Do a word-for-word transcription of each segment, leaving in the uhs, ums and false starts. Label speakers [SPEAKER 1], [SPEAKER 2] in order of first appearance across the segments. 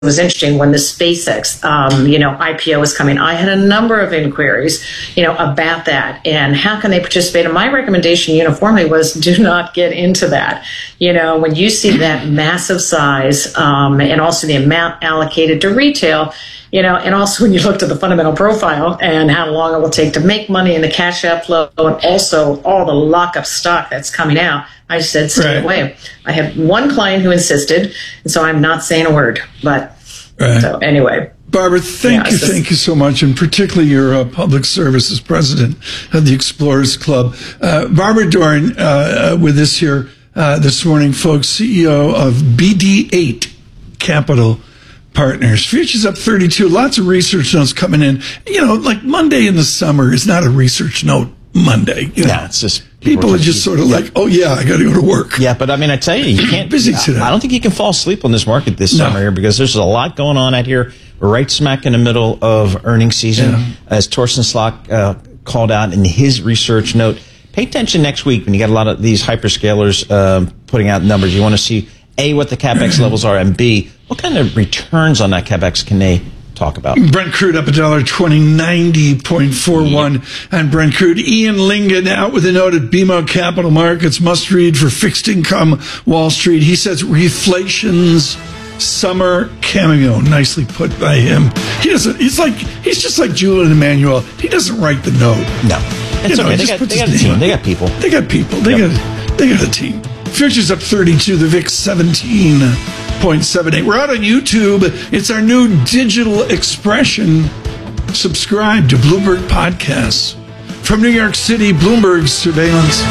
[SPEAKER 1] was interesting when the SpaceX, um, you know, I P O was coming. I had a number of inquiries, you know, about that and how can they participate. And my recommendation uniformly was do not get into that. You know, when you see that massive size um, and also the amount allocated to retail, you know, and also when you looked at the fundamental profile and how long it will take to make money and the cash outflow and also all the lockup stock that's coming out, I said, stay
[SPEAKER 2] right.
[SPEAKER 1] away. I had one client who insisted, and so I'm not saying a word. But
[SPEAKER 2] right.
[SPEAKER 1] so anyway.
[SPEAKER 2] Barbara, thank
[SPEAKER 1] yeah,
[SPEAKER 2] you,
[SPEAKER 1] just,
[SPEAKER 2] thank you so much, and particularly your uh, public services president of the Explorers Club. Uh, Barbara Doran uh, uh, with us here uh, this morning, folks, C E O of B D eight Capital Partners. Futures up thirty-two. Lots of research notes coming in. You know, like Monday in the summer is not a research note Monday. You know?
[SPEAKER 3] Yeah, it's just
[SPEAKER 2] people, people are just sort of
[SPEAKER 3] yeah.
[SPEAKER 2] like, oh yeah, I got to go to work.
[SPEAKER 3] Yeah, but I mean, I tell you, you can't.
[SPEAKER 2] Busy today.
[SPEAKER 3] I don't think you can fall asleep on this market this
[SPEAKER 2] No.
[SPEAKER 3] summer here because there's a lot going on out here. We're right smack in the middle of earnings season,
[SPEAKER 2] Yeah.
[SPEAKER 3] as Torsten Slok uh, called out in his research note. Pay attention next week when you got a lot of these hyperscalers um, putting out numbers. You want to see A, what the CapEx levels are, and B, what kind of returns on that CapEx can they talk about?
[SPEAKER 2] Brent crude up one dollar twenty, ninety point four one yeah. and Brent crude. Ian Lingen out with a note at B M O Capital Markets, must read for fixed income Wall Street. He says reflation's summer cameo. Nicely put by him. He doesn't, he's like, he's just like Julian Emmanuel. He doesn't write the note.
[SPEAKER 3] No. It's
[SPEAKER 2] you know,
[SPEAKER 3] okay. They got, they got a team. They got people.
[SPEAKER 2] They got people. They yep. got, they got a team. Futures up thirty-two, the V I X seventeen point seven eight. We're out on YouTube. It's our new digital expression. Subscribe to Bloomberg Podcasts. From New York City, Bloomberg Surveillance.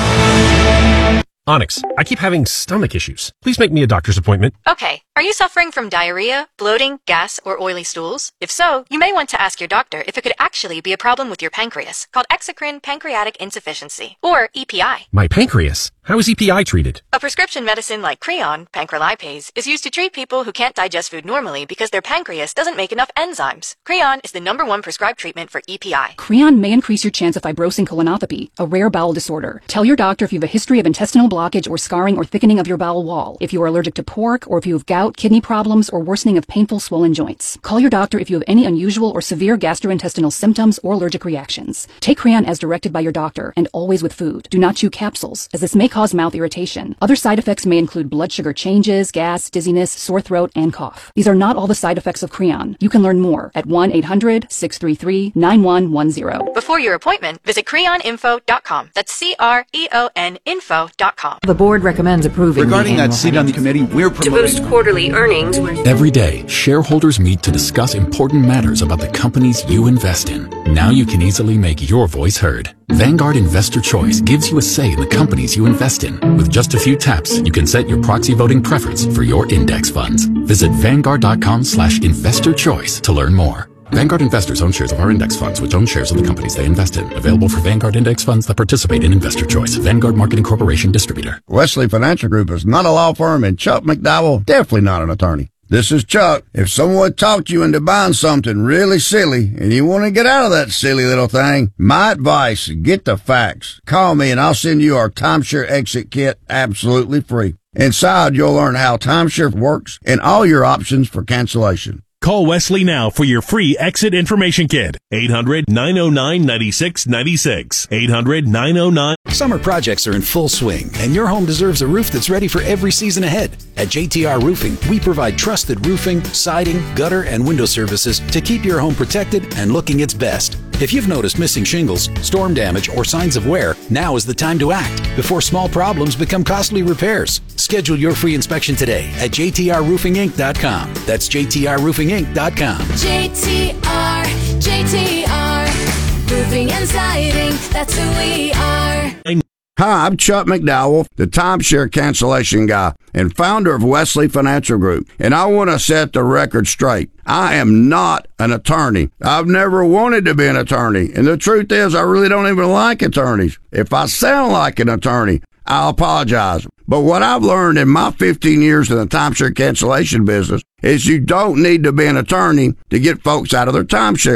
[SPEAKER 4] Onyx, I keep having stomach issues. Please make me a doctor's appointment.
[SPEAKER 5] Okay. Are you suffering from diarrhea, bloating, gas, or oily stools? If so, you may want to ask your doctor if it could actually be a problem with your pancreas, called exocrine pancreatic insufficiency, or E P I.
[SPEAKER 4] My pancreas? How is E P I treated?
[SPEAKER 5] A prescription medicine like Creon, pancrelipase, is used to treat people who can't digest food normally because their pancreas doesn't make enough enzymes. Creon is the number one prescribed treatment for E P I.
[SPEAKER 6] Creon may increase your chance of fibrosing colonopathy, a rare bowel disorder. Tell your doctor if you have a history of intestinal blockage or scarring or thickening of your bowel wall, if you are allergic to pork, or if you have gout, kidney problems, or worsening of painful swollen joints. Call your doctor if you have any unusual or severe gastrointestinal symptoms or allergic reactions. Take Creon as directed by your doctor, and always with food. Do not chew capsules, as this may cause mouth irritation. Other side effects may include blood sugar changes, gas, dizziness, sore throat, and cough. These are not all the side effects of Creon. You can learn more at one eight hundred, six three three, nine one one zero.
[SPEAKER 5] Before your appointment, visit creon info dot com. That's C R E O N info dot com.
[SPEAKER 7] The board recommends approving.
[SPEAKER 8] Regarding that seat on the committee, we're promoting
[SPEAKER 9] to boost quarterly earnings.
[SPEAKER 10] Every day, shareholders meet to discuss important matters about the companies you invest in. Now you can easily make your voice heard. Vanguard Investor Choice gives you a say in the companies you invest in. With just a few taps, you can set your proxy voting preference for your index funds. Visit vanguard.com slash investor choice to learn more. Vanguard investors own shares of our index funds, which own shares of the companies they invest in. Available for Vanguard index funds that participate in Investor Choice. Vanguard Marketing Corporation distributor.
[SPEAKER 11] Wesley Financial Group is not a law firm, and Chuck McDowell definitely not an attorney. This is Chuck. If someone talked you into buying something really silly and you want to get out of that silly little thing, my advice, get the facts. Call me and I'll send you our timeshare exit kit absolutely free. Inside, you'll learn how timeshare works and all your options for cancellation.
[SPEAKER 12] Call Wesley now for your free exit information kit. eight hundred, nine oh nine, nine six nine six. eight hundred, nine oh nine.
[SPEAKER 13] Summer projects are in full swing, and your home deserves a roof that's ready for every season ahead. At J T R Roofing, we provide trusted roofing, siding, gutter, and window services to keep your home protected and looking its best. If you've noticed missing shingles, storm damage, or signs of wear, now is the time to act before small problems become costly repairs. Schedule your free inspection today at j t r roofing inc dot com. That's j t r roofing inc dot com.
[SPEAKER 14] J T R, J T R, roofing and siding, that's who we are.
[SPEAKER 11] Hi, I'm Chuck McDowell, the timeshare cancellation guy and founder of Wesley Financial Group, and I want to set the record straight. I am not an attorney. I've never wanted to be an attorney, and the truth is I really don't even like attorneys. If I sound like an attorney, I'll apologize. But what I've learned in my fifteen years in the timeshare cancellation business is you don't need to be an attorney to get folks out of their timeshare.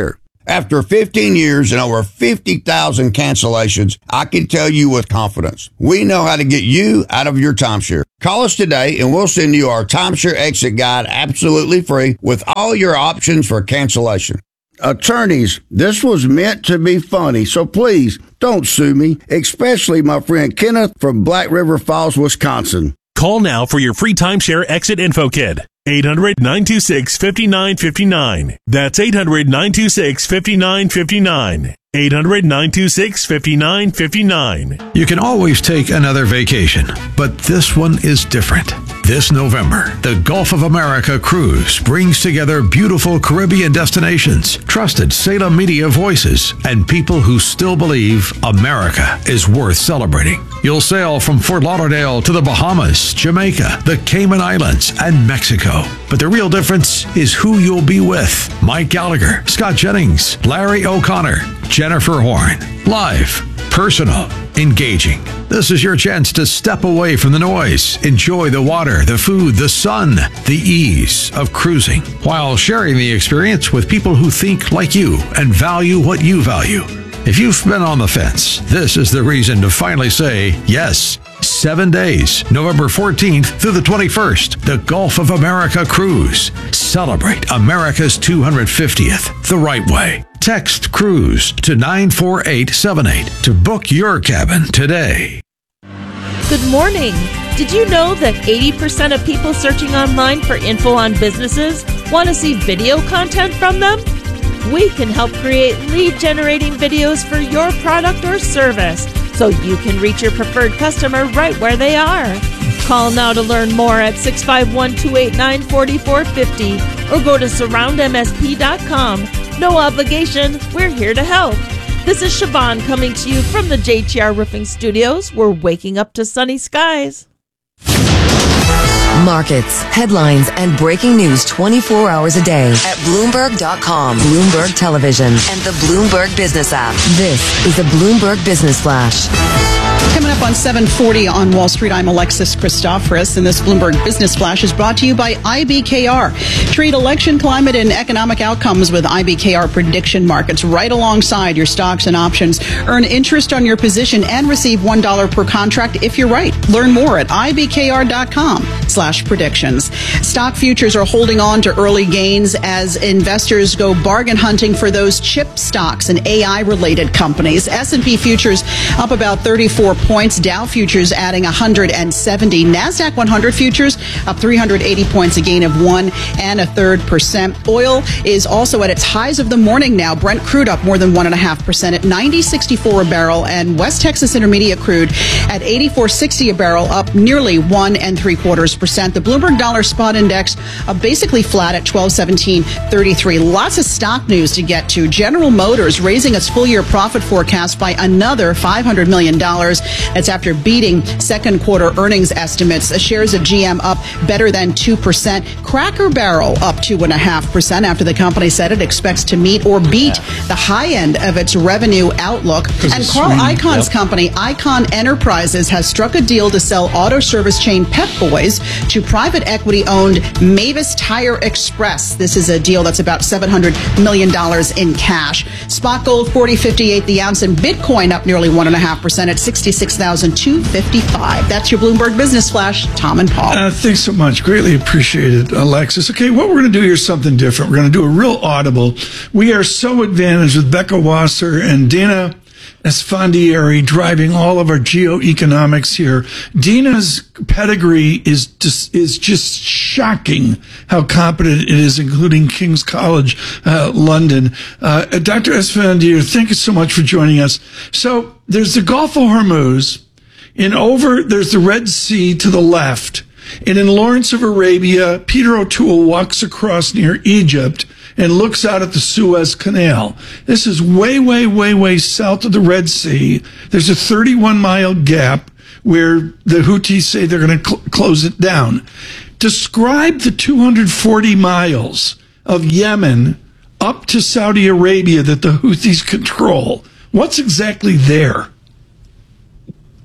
[SPEAKER 11] After fifteen years and over fifty thousand cancellations, I can tell you with confidence, we know how to get you out of your timeshare. Call us today and we'll send you our timeshare exit guide absolutely free with all your options for cancellation. Attorneys, this was meant to be funny, so please don't sue me, especially my friend Kenneth from Black River Falls, Wisconsin.
[SPEAKER 12] Call now for your free timeshare exit info kit. eight hundred, nine two six, five nine five nine. That's eight hundred, nine two six, five nine five nine. eight hundred, nine two six, five nine five nine.
[SPEAKER 7] You can always take another vacation, but this one is different. This November, the Gulf of America Cruise brings together beautiful Caribbean destinations, trusted Salem media voices, and people who still believe America is worth celebrating. You'll sail from Fort Lauderdale to the Bahamas, Jamaica, the Cayman Islands, and Mexico. But the real difference is who you'll be with. Mike Gallagher, Scott Jennings, Larry O'Connor, Jennifer Horn. Live, personal, engaging. This is your chance to step away from the noise, enjoy the water, the food, the sun, the ease of cruising, while sharing the experience with people who think like you and value what you value. If you've been on the fence, this is the reason to finally say yes. Seven days, November fourteenth through the twenty-first, the Gulf of America Cruise. Celebrate America's two hundred fiftieth the right way. Text CRUISE to nine four eight seven eight to book your cabin today.
[SPEAKER 9] Good morning. Did you know that eighty percent of people searching online for info on businesses want to see video content from them? We can help create lead-generating videos for your product or service so you can reach your preferred customer right where they are. Call now to learn more at six five one, two eight nine, four four five zero or go to surround m s p dot com. No obligation, we're here to help. This is Siobhan coming to you from the J T R Roofing Studios. We're waking up to sunny skies.
[SPEAKER 15] Markets, headlines, and breaking news twenty-four hours a day at Bloomberg dot com, Bloomberg Television, and the Bloomberg Business app. This is the Bloomberg Business Flash.
[SPEAKER 16] Coming up on seven forty on Wall Street, I'm Alexis Christoforous, and this Bloomberg Business Flash is brought to you by I B K R. Trade election, climate, and economic outcomes with I B K R prediction markets right alongside your stocks and options. Earn interest on your position and receive one dollar per contract if you're right. Learn more at I B K R dot com slash predictions. Stock futures are holding on to early gains as investors go bargain hunting for those chip stocks and A I-related companies. S and P futures up about thirty-four points. Dow futures adding one hundred seventy. NASDAQ one hundred futures up three hundred eighty points, a gain of one and a third percent. Oil is also at its highs of the morning now. Brent crude up more than one and a half percent at ninety sixty-four a barrel, and West Texas Intermediate crude at eighty-four sixty a barrel, up nearly one and three quarters percent. The Bloomberg Dollar Spot Index uh, basically flat at twelve seventeen thirty-three. Lots of stock news to get to. General Motors raising its full year profit forecast by another five hundred million dollars. That's after beating second quarter earnings estimates. The shares of G M up better than two percent. Cracker Barrel up two point five percent after the company said it expects to meet or beat the high end of its revenue outlook. And Carl Icahn's yep. company, Icahn Enterprises, has struck a deal to sell auto service chain Pep Boys to private equity-owned Mavis Tire Express. This is a deal that's about seven hundred million dollars in cash. Spot gold forty fifty-eight the ounce, and Bitcoin up nearly one point five percent at sixty-six thousand two hundred fifty-five. That's your Bloomberg Business Flash. Tom and Paul.
[SPEAKER 2] Uh, thanks so much. Greatly appreciated, Alexis. Okay, what we're going to do here is something different. We're going to do a real audible. We are so advantaged with Becca Wasser and Dina Esfandiari driving all of our geoeconomics here. Dina's pedigree is just, is just shocking how competent it is, including King's College, uh, London. Uh, Doctor Esfandiari, thank you so much for joining us. So there's the Gulf of Hormuz, and over there's the Red Sea to the left. And in Lawrence of Arabia, Peter O'Toole walks across near Egypt and looks out at the Suez Canal. This is way, way, way, way south of the Red Sea. There's a thirty-one mile gap where the Houthis say they're going to cl- close it down. Describe the two hundred forty miles of Yemen up to Saudi Arabia that the Houthis control. What's exactly there?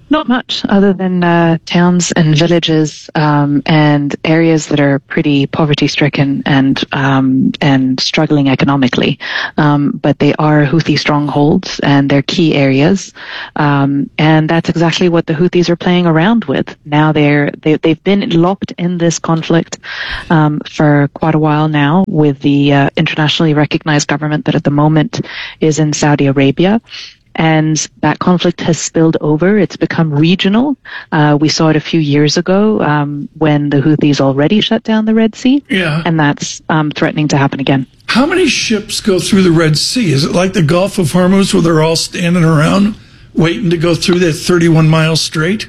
[SPEAKER 17] Not much, other than uh, towns and villages um, and areas that are pretty poverty-stricken and um, and struggling economically. Um, but they are Houthi strongholds, and they're key areas. Um, and that's exactly what the Houthis are playing around with. Now they're they, they've been locked in this conflict um, for quite a while now, with the uh, internationally recognized government that at the moment is in Saudi Arabia. And that conflict has spilled over. It's become regional. Uh, we saw it a few years ago um, when the Houthis already shut down the Red Sea.
[SPEAKER 2] Yeah.
[SPEAKER 17] And that's um, threatening to happen again.
[SPEAKER 2] How many ships go through the Red Sea? Is it like the Gulf of Hormuz where they're all standing around waiting to go through that thirty-one mile strait?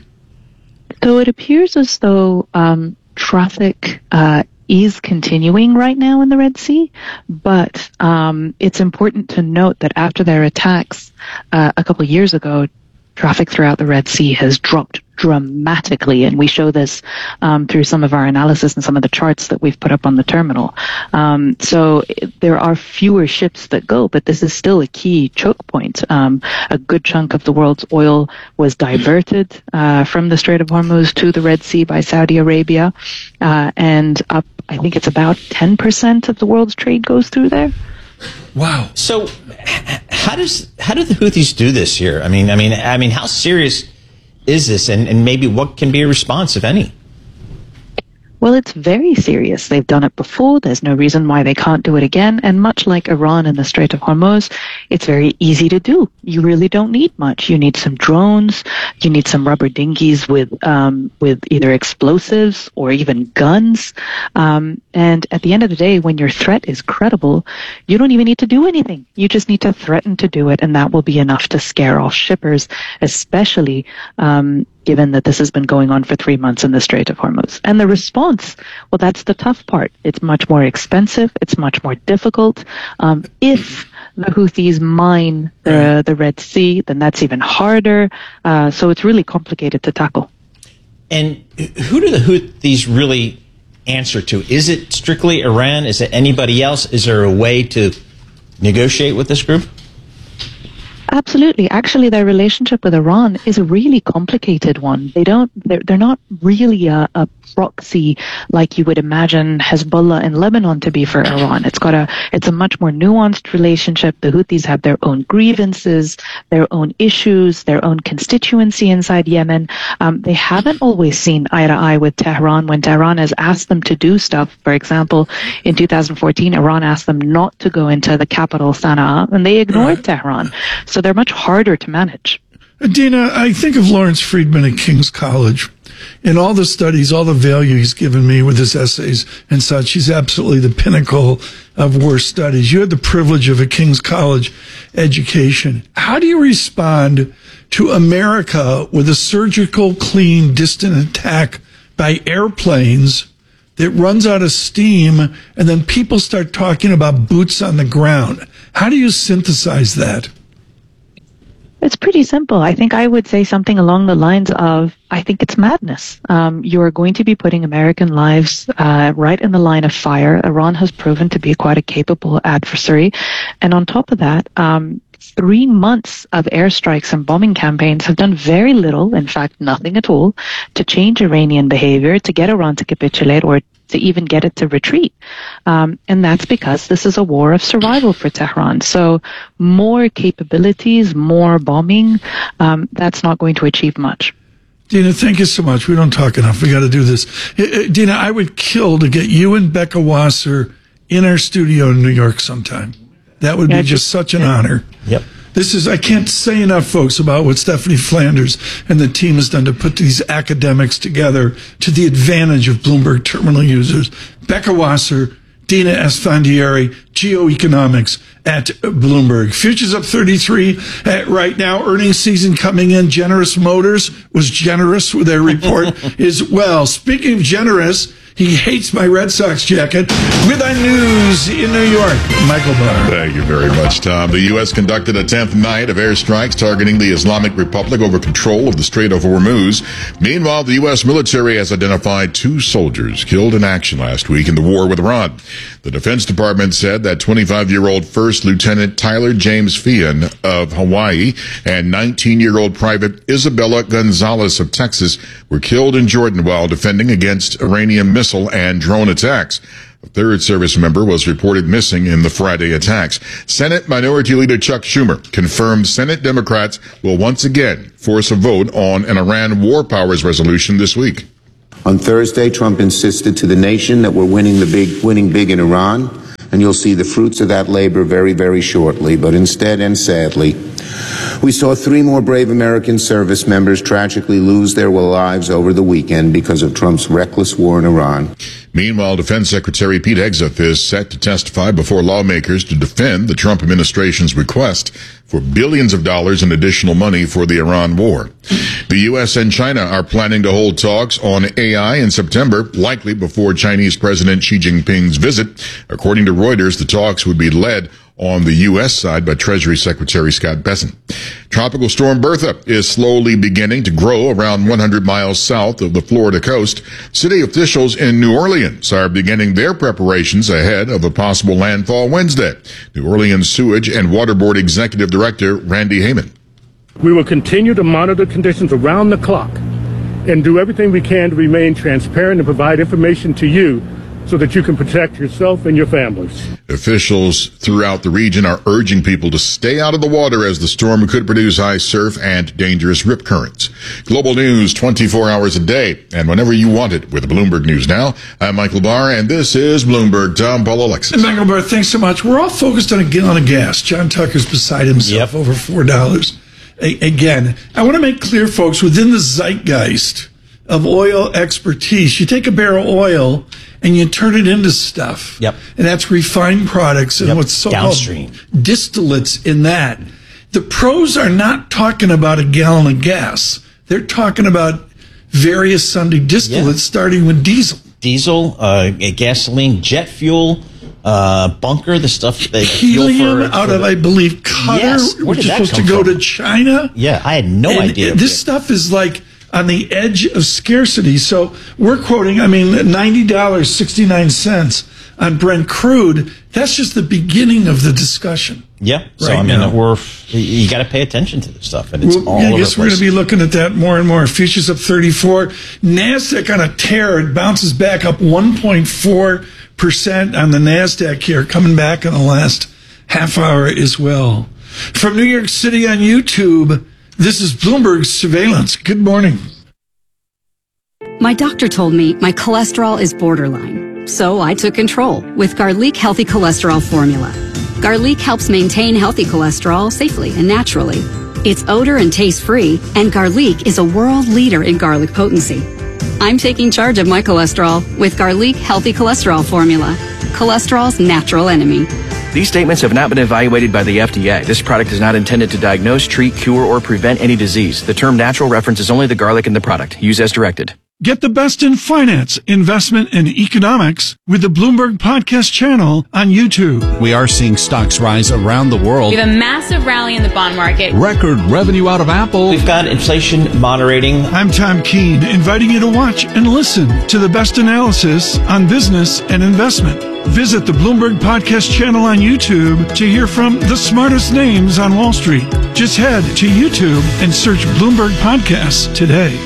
[SPEAKER 17] So it appears as though um, traffic uh, is continuing right now in the Red Sea, but um, it's important to note that after their attacks uh, a couple of years ago, traffic throughout the Red Sea has dropped dramatically, and we show this um, through some of our analysis and some of the charts that we've put up on the terminal. Um, so it, there are fewer ships that go, but this is still a key choke point. Um, a good chunk of the world's oil was diverted uh, from the Strait of Hormuz to the Red Sea by Saudi Arabia, uh, and up, I think it's about ten percent of the world's trade goes through there.
[SPEAKER 2] Wow.
[SPEAKER 3] So how does how do the Houthis do this here? I mean, I mean, I mean, how serious is this, and, and maybe what can be a response, if any?
[SPEAKER 17] Well, it's very serious. They've done it before. There's no reason why they can't do it again. And much like Iran and the Strait of Hormuz, it's very easy to do. You really don't need much. You need some drones. You need some rubber dinghies with um, with either explosives or even guns. Um, and at the end of the day, when your threat is credible, you don't even need to do anything. You just need to threaten to do it, and that will be enough to scare off shippers, especially um, given that this has been going on for three months in the Strait of Hormuz. And the response, well, that's the tough part. It's much more expensive. It's much more difficult. Um, if the Houthis mine the, the Red Sea, then that's even harder. Uh, so it's really complicated to tackle.
[SPEAKER 3] And who do the Houthis really answer to? Is it strictly Iran? Is it anybody else? Is there a way to negotiate with this group?
[SPEAKER 17] Absolutely. Actually, their relationship with Iran is a really complicated one. They don't, they're, they're not really a, a proxy like you would imagine Hezbollah in Lebanon to be for Iran. It's got a, it's a much more nuanced relationship. The Houthis have their own grievances, their own issues, their own constituency inside Yemen. Um, they haven't always seen eye to eye with Tehran when Tehran has asked them to do stuff. For example, in two thousand fourteen, Iran asked them not to go into the capital Sana'a, and they ignored Tehran. So they're much harder to manage.
[SPEAKER 2] Dina, I think of Lawrence Friedman at King's College. In all the studies, all the value he's given me with his essays and such, he's absolutely the pinnacle of war studies. You had the privilege of a King's College education. How do you respond to America with a surgical, clean, distant attack by airplanes that runs out of steam, and then people start talking about boots on the ground? How do you synthesize that?
[SPEAKER 17] It's pretty simple. I think I would say something along the lines of, I think it's madness. Um, you are going to be putting American lives uh, right in the line of fire. Iran has proven to be quite a capable adversary. And on top of that, um, three months of airstrikes and bombing campaigns have done very little, in fact, nothing at all, to change Iranian behavior, to get Iran to capitulate or to even get it to retreat. Um, and that's because this is a war of survival for Tehran. So more capabilities, more bombing, um, that's not going to achieve much.
[SPEAKER 2] Dina, thank you so much. We don't talk enough. We got to do this. Dina, I would kill to get you and Becca Wasser in our studio in New York sometime. That would be just such an honor.
[SPEAKER 3] Yep.
[SPEAKER 2] This is, I can't say enough, folks, about what Stephanie Flanders and the team has done to put these academics together to the advantage of Bloomberg terminal users. Becca Wasser, Dina Esfandiari, Geoeconomics at Bloomberg. Futures up thirty-three uh, right now. Earnings season coming in. Generous Motors was generous with their report as well. Speaking of generous, he hates my Red Sox jacket. With our news in New York, Michael Barr.
[SPEAKER 18] Thank you very much, Tom. The U S conducted a tenth night of airstrikes targeting the Islamic Republic over control of the Strait of Hormuz. Meanwhile, the U S military has identified two soldiers killed in action last week in the war with Iran. The Defense Department said that twenty-five-year-old First Lieutenant Tyler James Feehan of Hawaii and nineteen-year-old Private Isabella Gonzalez of Texas were killed in Jordan while defending against Iranian missile and drone attacks. A third service member was reported missing in the Friday attacks. Senate Minority Leader Chuck Schumer confirmed Senate Democrats will once again force a vote on an Iran war powers resolution this week.
[SPEAKER 19] On Thursday, Trump insisted to the nation that we're winning the big, winning big in Iran, and you'll see the fruits of that labor very, very shortly. But instead and sadly, we saw three more brave American service members tragically lose their lives over the weekend because of Trump's reckless war in Iran.
[SPEAKER 18] Meanwhile, Defense Secretary Pete Hegseth is set to testify before lawmakers to defend the Trump administration's request for billions of dollars in additional money for the Iran war. The U S and China are planning to hold talks on A I in September, likely before Chinese President Xi Jinping's visit. According to Reuters, the talks would be led on the U S side by Treasury Secretary Scott Bessent. Tropical storm Bertha is slowly beginning to grow around one hundred miles south of the Florida coast. City officials in New Orleans are beginning their preparations ahead of a possible landfall Wednesday. New Orleans Sewage and Water Board Executive Director Randy Heyman.
[SPEAKER 20] We will continue to monitor conditions around the clock and do everything we can to remain transparent and provide information to you so that you can protect yourself and your families.
[SPEAKER 18] Officials throughout the region are urging people to stay out of the water as the storm could produce high surf and dangerous rip currents. Global news twenty-four hours a day and whenever you want it with Bloomberg News Now. I'm Michael Barr, and this is Bloomberg. Tom, Paul, Alexis.
[SPEAKER 2] And Michael Barr, thanks so much. We're all focused on a gallon of gas. John Tucker's beside himself, yep. Over four dollars. A- again, I want to make clear, folks, within the zeitgeist of oil expertise, you take a barrel of oil and you turn it into stuff.
[SPEAKER 3] Yep.
[SPEAKER 2] And that's refined products and
[SPEAKER 3] yep.
[SPEAKER 2] what's so-called
[SPEAKER 3] downstream
[SPEAKER 2] distillates in that. The pros are not talking about a gallon of gas. They're talking about various Sunday distillates, yeah. starting with diesel.
[SPEAKER 3] Diesel, uh, gasoline, jet fuel, uh, bunker, the stuff that
[SPEAKER 2] helium
[SPEAKER 3] for,
[SPEAKER 2] out
[SPEAKER 3] for
[SPEAKER 2] of,
[SPEAKER 3] the,
[SPEAKER 2] I believe, Qatar,
[SPEAKER 3] yes.
[SPEAKER 2] which is supposed to go
[SPEAKER 3] from?
[SPEAKER 2] to China.
[SPEAKER 3] Yeah, I had no
[SPEAKER 2] and
[SPEAKER 3] idea.
[SPEAKER 2] This stuff is like on the edge of scarcity. So we're quoting, I mean, ninety dollars and sixty-nine cents on Brent crude. That's just the beginning of the discussion.
[SPEAKER 3] Yeah. So,
[SPEAKER 2] right
[SPEAKER 3] I mean,
[SPEAKER 2] now.
[SPEAKER 3] we're, you got to pay attention to this stuff, and it's
[SPEAKER 2] well,
[SPEAKER 3] all
[SPEAKER 2] yeah,
[SPEAKER 3] over
[SPEAKER 2] I guess
[SPEAKER 3] the
[SPEAKER 2] we're
[SPEAKER 3] place.
[SPEAKER 2] going to be looking at that more and more. Futures up thirty-four. NASDAQ on a tear. It bounces back up one point four percent on the NASDAQ here, coming back in the last half hour as well. From New York City on YouTube, this is Bloomberg Surveillance. Good morning.
[SPEAKER 6] My doctor told me my cholesterol is borderline, so I took control with Garlic Healthy Cholesterol Formula. Garlic helps maintain healthy cholesterol safely and naturally. It's odor and taste free, and Garlic is a world leader in garlic potency. I'm taking charge of my cholesterol with Garlic Healthy Cholesterol Formula, cholesterol's natural enemy.
[SPEAKER 21] These statements have not been evaluated by the F D A. This product is not intended to diagnose, treat, cure, or prevent any disease. The term natural references only the garlic in the product. Use as directed.
[SPEAKER 2] Get the best in finance, investment, and economics with the Bloomberg Podcast channel on YouTube.
[SPEAKER 22] We are seeing stocks rise around the world.
[SPEAKER 23] We have a massive rally in the bond market.
[SPEAKER 22] Record revenue out of Apple.
[SPEAKER 3] We've got inflation moderating.
[SPEAKER 2] I'm Tom Keene, inviting you to watch and listen to the best analysis on business and investment. Visit the Bloomberg Podcast channel on YouTube to hear from the smartest names on Wall Street. Just head to YouTube and search Bloomberg Podcasts today.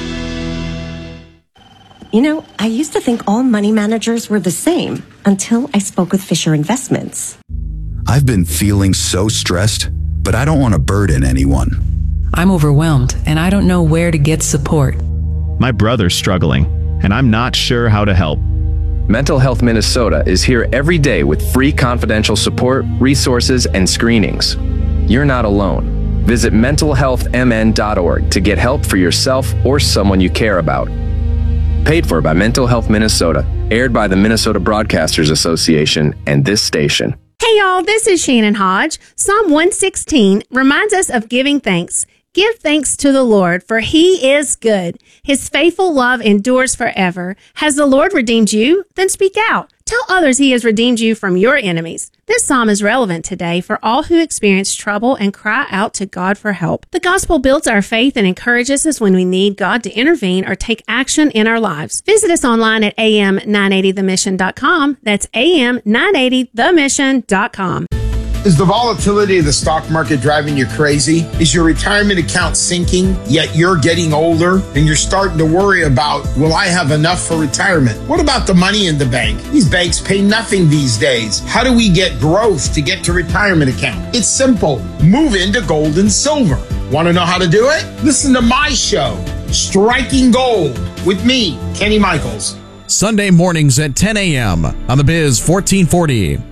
[SPEAKER 24] You know, I used to think all money managers were the same until I spoke with Fisher Investments.
[SPEAKER 25] I've been feeling so stressed, but I don't want to burden anyone.
[SPEAKER 26] I'm overwhelmed, and I don't know where to get support.
[SPEAKER 27] My brother's struggling, and I'm not sure how to help.
[SPEAKER 28] Mental Health Minnesota is here every day with free confidential support, resources, and screenings. You're not alone. Visit mental health m n dot org to get help for yourself or someone you care about. Paid for by Mental Health Minnesota, aired by the Minnesota Broadcasters Association and this station.
[SPEAKER 29] Hey y'all, this is Shannon Hodge. Psalm one sixteen reminds us of giving thanks.
[SPEAKER 1] Give thanks to the Lord, for he is good. His faithful love endures forever. Has the Lord redeemed you? Then speak out. Tell others he has redeemed you from your enemies. This psalm is relevant today for all who experience trouble and cry out to God for help. The gospel builds our faith and encourages us when we need God to intervene or take action in our lives. Visit us online at a m nine eighty the mission dot com. That's a m nine eighty the mission dot com.
[SPEAKER 4] Is the volatility of the stock market driving you crazy? Is your retirement account sinking, yet you're getting older and you're starting to worry about, will I have enough for retirement? What about the money in the bank? These banks pay nothing these days. How do we get growth to get to retirement account? It's simple. Move into gold and silver. Want to know how to do it? Listen to my show, Striking Gold, with me, Kenny Michaels.
[SPEAKER 5] Sunday mornings at ten a.m. on the Biz fourteen forty.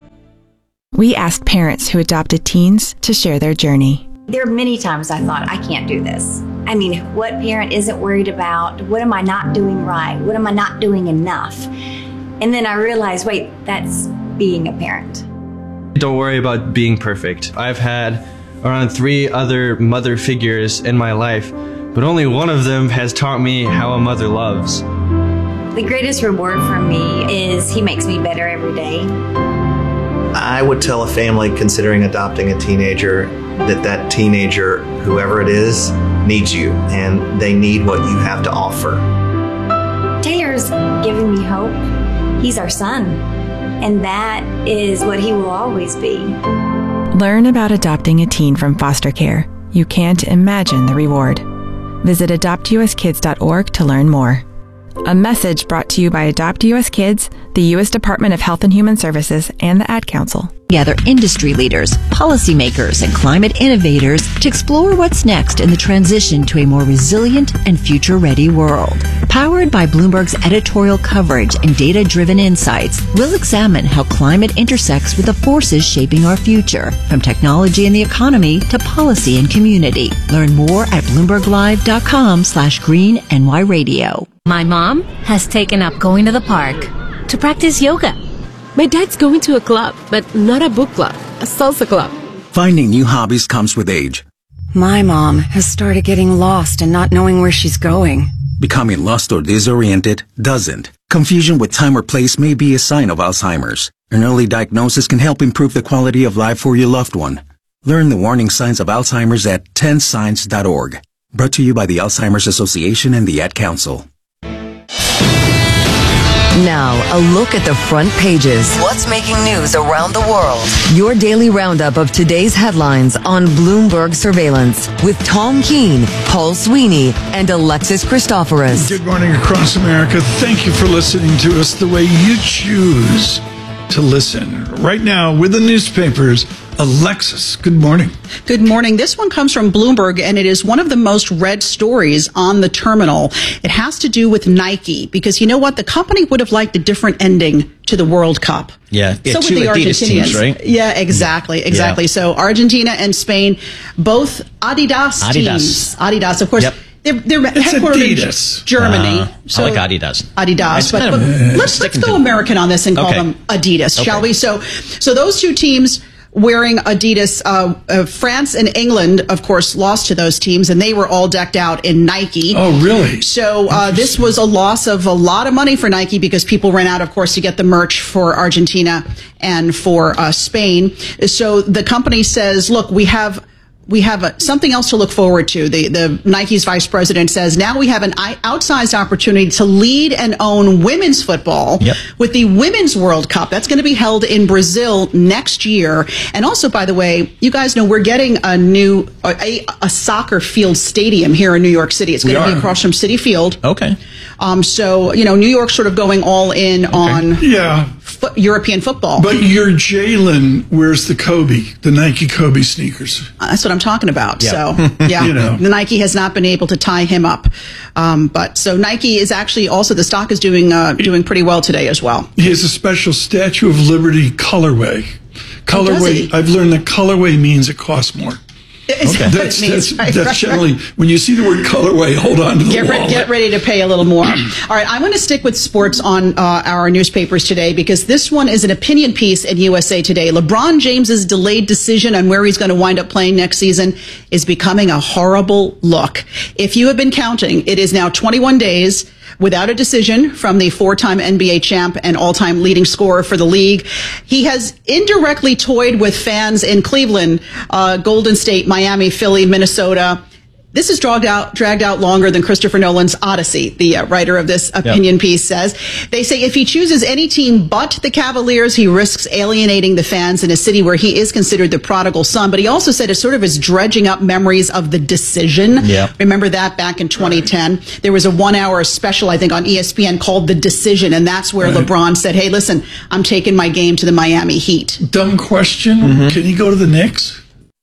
[SPEAKER 8] We asked parents who adopted teens to share their journey.
[SPEAKER 10] There are many times I thought, I can't do this. I mean, what parent isn't worried about, what am I not doing right? What am I not doing enough? And then I realized, wait, that's being a parent.
[SPEAKER 11] Don't worry about being perfect. I've had around three other mother figures in my life, but only one of them has taught me how a mother loves.
[SPEAKER 10] The greatest reward for me is he makes me better every day.
[SPEAKER 13] I would tell a family considering adopting a teenager that that teenager, whoever it is, needs you, and they need what you have to offer.
[SPEAKER 10] Taylor's giving me hope. He's our son, and that is what he will always be.
[SPEAKER 8] Learn about adopting a teen from foster care. You can't imagine the reward. Visit adopt u s kids dot org to learn more. A message brought to you by Adopt U S Kids, the U S Department of Health and Human Services, and the Ad Council.
[SPEAKER 14] Gather industry leaders, policymakers, and climate innovators to explore what's next in the transition to a more resilient and future-ready world. Powered by Bloomberg's editorial coverage and data-driven insights, we'll examine how climate intersects with the forces shaping our future, from technology and the economy to policy and community. Learn more at bloomberg live dot com slash green N Y radio.
[SPEAKER 29] My mom has taken up going to the park to practice yoga. My dad's going to a club, but not a book club, a salsa club.
[SPEAKER 30] Finding new hobbies comes with age.
[SPEAKER 31] My mom has started getting lost and not knowing where she's going.
[SPEAKER 30] Becoming lost or disoriented doesn't. Confusion with time or place may be a sign of Alzheimer's. An early diagnosis can help improve the quality of life for your loved one. Learn the warning signs of Alzheimer's at ten signs dot org. Brought to you by the Alzheimer's Association and the Ad Council.
[SPEAKER 15] Now, a look at the front pages. What's making news around the world? Your daily roundup of today's headlines on Bloomberg Surveillance with Tom Keene, Paul Sweeney, and Alexis Christoforous.
[SPEAKER 2] Good morning across America. Thank you for listening to us the way you choose to listen. Right now, with the newspapers, Alexis, good morning.
[SPEAKER 16] Good morning. This one comes from Bloomberg, and it is one of the most read stories on the terminal. It has to do with Nike, because you know what? The company would have liked a different ending to the World Cup.
[SPEAKER 3] Yeah, yeah
[SPEAKER 16] so
[SPEAKER 3] two
[SPEAKER 16] with the
[SPEAKER 3] Adidas
[SPEAKER 16] Argentinians.
[SPEAKER 3] teams, right?
[SPEAKER 16] Yeah, exactly, exactly. Yeah. So Argentina and Spain, both Adidas,
[SPEAKER 3] Adidas.
[SPEAKER 16] teams. Adidas, of course.
[SPEAKER 3] Yep.
[SPEAKER 16] They're, they're
[SPEAKER 2] it's
[SPEAKER 16] headquartered
[SPEAKER 2] Adidas.
[SPEAKER 16] in Germany.
[SPEAKER 3] Uh,
[SPEAKER 16] so
[SPEAKER 3] I like Adidas.
[SPEAKER 16] Adidas, but,
[SPEAKER 3] kind
[SPEAKER 16] but
[SPEAKER 3] of
[SPEAKER 16] let's let's go American on this and call
[SPEAKER 3] okay.
[SPEAKER 16] them Adidas,
[SPEAKER 3] okay.
[SPEAKER 16] shall we? So, so those two teams wearing Adidas, uh, uh, France and England, of course, lost to those teams, and they were all decked out in Nike.
[SPEAKER 2] Oh, really?
[SPEAKER 16] So uh, this was a loss of a lot of money for Nike because people ran out, of course, to get the merch for Argentina and for uh, Spain. So the company says, look, we have we have a, something else to look forward to. The, the Nike's vice president says, now we have an outsized opportunity to lead and own women's football
[SPEAKER 3] yep.
[SPEAKER 16] with the Women's World Cup. That's going to be held in Brazil next year. And also, by the way, you guys know we're getting a new, a, a soccer field stadium here in New York City. It's going to be across from Citi Field.
[SPEAKER 3] Okay.
[SPEAKER 16] Um, so, you know, New York's sort of going all in okay. on
[SPEAKER 2] yeah.
[SPEAKER 16] fo- European football.
[SPEAKER 2] But your Jalen wears the Kobe, the Nike Kobe sneakers.
[SPEAKER 16] Uh, that's what I'm talking about.
[SPEAKER 3] Yeah.
[SPEAKER 16] So, yeah,
[SPEAKER 2] you know.
[SPEAKER 16] The Nike has not been able to tie him up. Um, but so Nike is actually also, the stock is doing uh, doing pretty well today as well.
[SPEAKER 2] He has a special Statue of Liberty colorway. Colorway,
[SPEAKER 16] Oh, does he?
[SPEAKER 2] I've learned that colorway means it costs more.
[SPEAKER 16] Is
[SPEAKER 2] Okay.
[SPEAKER 16] that what
[SPEAKER 2] That's,
[SPEAKER 16] it means?
[SPEAKER 2] that's,
[SPEAKER 16] Right,
[SPEAKER 2] that's
[SPEAKER 16] right,
[SPEAKER 2] generally,
[SPEAKER 16] right.
[SPEAKER 2] when you see the word colorway, hold on to the
[SPEAKER 16] Get, re-
[SPEAKER 2] wallet.
[SPEAKER 16] get ready to pay a little more. All right, I'm going to stick with sports on uh, our newspapers today because this one is an opinion piece in U S A Today. LeBron James's delayed decision on where he's going to wind up playing next season is becoming a horrible look. If you have been counting, it is now twenty-one days without a decision from the four-time N B A champ and all-time leading scorer for the league. He has indirectly toyed with fans in Cleveland, uh, Golden State, Miami, Philly, Minnesota. This is dragged out, dragged out longer than Christopher Nolan's Odyssey, the uh, writer of this opinion yep. piece says. They say if he chooses any team but the Cavaliers, he risks alienating the fans in a city where he is considered the prodigal son. But he also said it sort of is dredging up memories of the decision.
[SPEAKER 3] Yep.
[SPEAKER 16] Remember that back in twenty ten? Right. There was a one-hour special, I think, on E S P N called The Decision, and that's where right. LeBron said, hey, listen, I'm taking my game to the Miami Heat.
[SPEAKER 2] Dumb question. Mm-hmm. Can he go to the Knicks?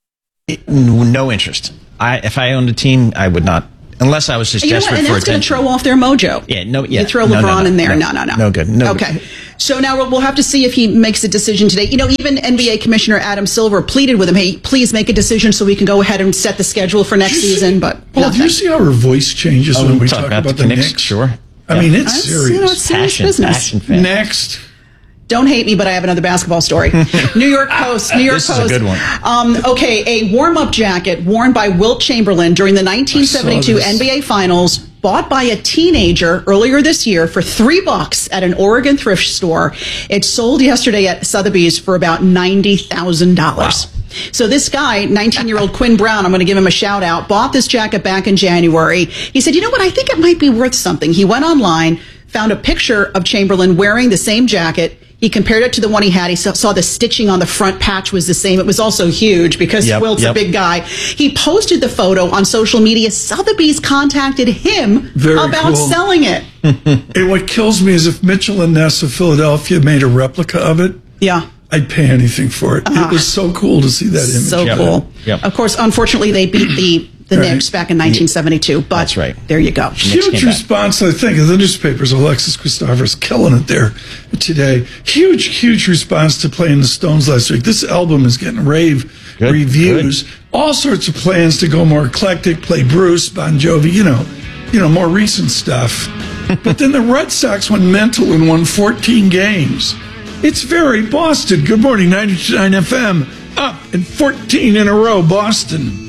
[SPEAKER 3] It, no interest. I, if I owned a team, I would not, unless I was just
[SPEAKER 16] you know
[SPEAKER 3] desperate
[SPEAKER 16] what? And
[SPEAKER 3] for
[SPEAKER 16] that's going to
[SPEAKER 3] attention.
[SPEAKER 16] throw off their mojo.
[SPEAKER 3] Yeah, no, yeah.
[SPEAKER 16] You throw
[SPEAKER 3] no,
[SPEAKER 16] LeBron
[SPEAKER 3] no, no,
[SPEAKER 16] in there.
[SPEAKER 3] No,
[SPEAKER 16] no, no, no.
[SPEAKER 3] No good. No
[SPEAKER 16] okay.
[SPEAKER 3] good.
[SPEAKER 16] So now we'll, we'll have to see if he makes a decision today. You know, even N B A Commissioner Adam Silver pleaded with him, hey, please make a decision so we can go ahead and set the schedule for next season. But
[SPEAKER 2] Paul,
[SPEAKER 16] nothing.
[SPEAKER 2] do you see how her voice changes
[SPEAKER 3] Oh,
[SPEAKER 2] when we
[SPEAKER 3] talk
[SPEAKER 2] talk
[SPEAKER 3] about
[SPEAKER 2] about
[SPEAKER 3] the
[SPEAKER 2] the
[SPEAKER 3] Knicks?
[SPEAKER 2] Knicks?
[SPEAKER 3] Sure.
[SPEAKER 2] I
[SPEAKER 3] Yeah.
[SPEAKER 2] mean, it's
[SPEAKER 16] That's,
[SPEAKER 2] serious.
[SPEAKER 16] you know, it's serious
[SPEAKER 3] Passion,
[SPEAKER 16] business.
[SPEAKER 3] passion fan.
[SPEAKER 2] Next.
[SPEAKER 16] Don't hate me, but I have another basketball story. New York Post. New York
[SPEAKER 3] This
[SPEAKER 16] Post.
[SPEAKER 3] is a good one.
[SPEAKER 16] Um, okay, a warm-up jacket worn by Wilt Chamberlain during the nineteen seventy-two N B A Finals, bought by a teenager earlier this year for three bucks at an Oregon thrift store. It sold yesterday at Sotheby's for about ninety thousand dollars. Wow. So this guy, nineteen-year-old Quinn Brown, I'm going to give him a shout out, bought this jacket back in January. He said, you know what, I think it might be worth something. He went online, found a picture of Chamberlain wearing the same jacket. He compared it to the one he had. He saw, saw the stitching on the front patch was the same. It was also huge because
[SPEAKER 3] yep,
[SPEAKER 16] Wilt's
[SPEAKER 3] yep.
[SPEAKER 16] a big guy. He posted the photo on social media. Sotheby's contacted him
[SPEAKER 2] Very
[SPEAKER 16] about
[SPEAKER 2] cool.
[SPEAKER 16] selling it.
[SPEAKER 2] And what kills me is if Mitchell and Ness of Philadelphia made a replica of it,
[SPEAKER 16] yeah,
[SPEAKER 2] I'd pay anything for it.
[SPEAKER 16] Uh-huh.
[SPEAKER 2] It was so cool to see that image.
[SPEAKER 16] So
[SPEAKER 3] Yep.
[SPEAKER 16] cool.
[SPEAKER 3] Yep.
[SPEAKER 16] Of course, unfortunately, they beat the the
[SPEAKER 2] Right.
[SPEAKER 16] Knicks back in nineteen seventy-two. But
[SPEAKER 3] That's right.
[SPEAKER 16] there you go.
[SPEAKER 2] Huge response, I think, of the newspapers. Alexis Christopher's killing it there today. Huge, huge response to playing the Stones last week. This album is getting rave
[SPEAKER 3] Good,
[SPEAKER 2] reviews.
[SPEAKER 3] good.
[SPEAKER 2] All sorts of plans to go more eclectic, play Bruce, Bon Jovi, you know, you know, more recent stuff. But then the Red Sox went mental and won fourteen games. It's very Boston. Good morning, ninety-nine F M. Up and fourteen in a row, Boston.